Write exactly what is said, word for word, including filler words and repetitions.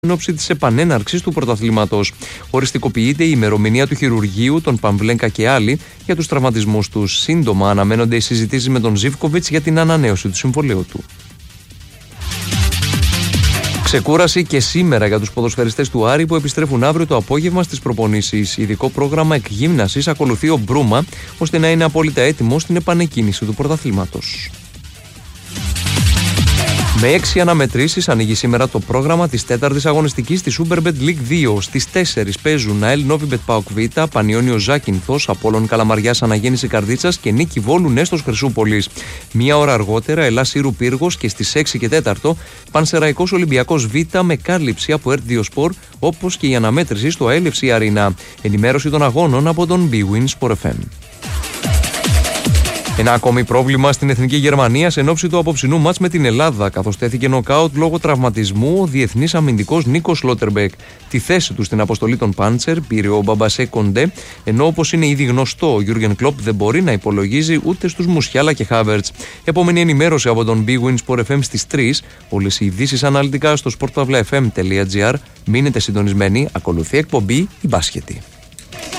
εν ώψη της επανέναρξης του πρωταθλήματος. Οριστικοποιείται η ημερομηνία του χειρουργείου, των Παμβλέγκα και άλλοι για τους τραυματισμούς τους. Σύντομα αναμένονται οι συζητήσεις με τον Ζίβκοβιτς για την ανανέωση του συμβολαίου του. Ξεκούραση και σήμερα για τους ποδοσφαιριστές του Άρη που επιστρέφουν αύριο το απόγευμα στις προπονήσεις. Ειδικό πρόγραμμα εκγύμνασης ακολουθεί ο Μπρούμα ώστε να είναι απόλυτα έτοιμο στην επανεκκίνηση του πρωταθλήματος. Με έξι αναμετρήσεις ανοίγει σήμερα το πρόγραμμα της τέταρτης αγωνιστικής της Superbet League δύο. Στις τέσσερις παίζουν ΑΕΛ Νόβιμπετ ΠΑΟΚ Β, Πανιόνιο Ζάκυνθος, Απόλλων Καλαμαριάς Αναγέννηση Καρδίτσας και Νίκη Βόλου Νέστος Χρυσούπολης. Μία ώρα αργότερα Ελλάς Σύρου Πύργος και στις έξι και τέσσερα Πανσεραϊκός Ολυμπιακός Β με κάλυψη από Ερτ δύο Σπορ, όπως και η αναμέτρηση στο έι ελ εφ σι Αρίνα. Ενημέρωση των αγώνων από τον BWIN Sport εφ εμ. Ένα ακόμη πρόβλημα στην Εθνική Γερμανία εν ώψη του απόψινού μάτς με την Ελλάδα, καθώς τέθηκε νοκάουτ λόγω τραυματισμού ο διεθνής αμυντικός Νίκο Σλότερμπεκ. Τη θέση του στην αποστολή των Πάντσερ πήρε ο Μπαμπασέ Κοντέ, ενώ όπως είναι ήδη γνωστό, ο Γιούργεν Κλοπ δεν μπορεί να υπολογίζει ούτε στους Μουσιάλα και Χάβερτς. Επόμενη ενημέρωση από τον BWIN Sport εφ εμ στις τρεις. Όλες οι ειδήσεις αναλυτικά στο sportpavlafm τελεία gr. Μείνετε συντονισμένοι, ακολουθεί εκπομπή η Μπάσχετη.